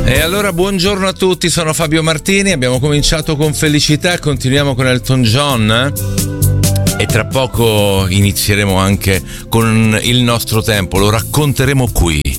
E allora buongiorno a tutti, sono Fabio Martini, abbiamo cominciato con felicità, continuiamo con Elton John e tra poco inizieremo anche con il nostro tempo, lo racconteremo qui.